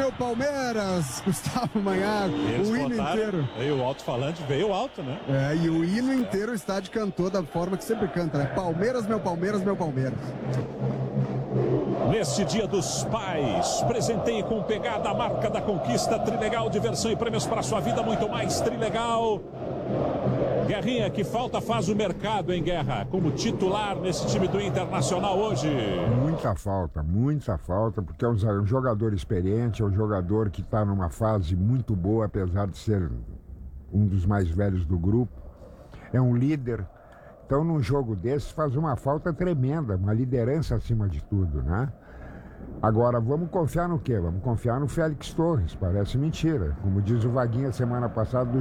meu Palmeiras, Gustavo Manhago, o hino inteiro. E o alto-falante veio alto, né? E o hino inteiro o estádio cantou da forma que sempre canta, né? Palmeiras, meu Palmeiras, meu Palmeiras. Neste Dia dos Pais, presenteie com pegada a marca da conquista. Trilegal, diversão e prêmios para sua vida, muito mais. Trilegal. Guerrinha, que falta faz o mercado, hein, Guerra? Como titular nesse time do Internacional hoje. Muita falta, porque é um jogador experiente, é um jogador que está numa fase muito boa, apesar de ser um dos mais velhos do grupo. É um líder. Então, num jogo desse, faz uma falta tremenda, uma liderança acima de tudo, né? Agora, vamos confiar no quê? Vamos confiar no Félix Torres, parece mentira. Como diz o Vaguinha semana passada,